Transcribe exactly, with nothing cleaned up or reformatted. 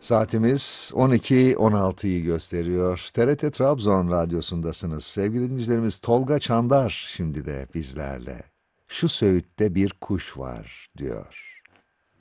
Saatimiz on iki on altıyı gösteriyor. T R T Trabzon Radyosu'ndasınız. Sevgili dinleyicilerimiz, Tolga Çandar şimdi de bizlerle. Şu söğütte bir kuş var diyor.